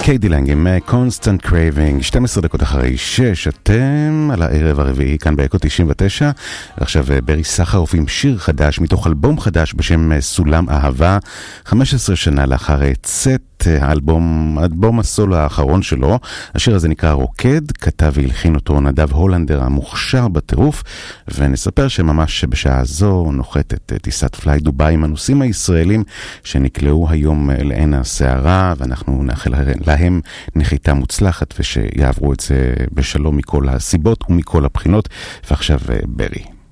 קיידי לנג עם Constant Craving, 12 דקות אחרי 6, אתם על הערב הרביעי כאן באקו 99, ועכשיו ברי סחרוף עם שיר חדש מתוך אלבום חדש בשם סולם אהבה, 15 שנה לאחר צאת האלבום הסולו האחרון שלו. השיר הזה נקרא רוקד, כתב והלחין אותו נדב הולנדר המוכשר בטירוף, ונספר שממש בשעה הזו נוחתת טיסת פליי דוביי עם הנוסעים הישראלים שנקלעו היום לעין הסערה, ואנחנו נאחל להם נחיתה מוצלחת ושיעברו את זה בשלום מכל הסיבות ומכל הבחינות. ועכשיו ברי.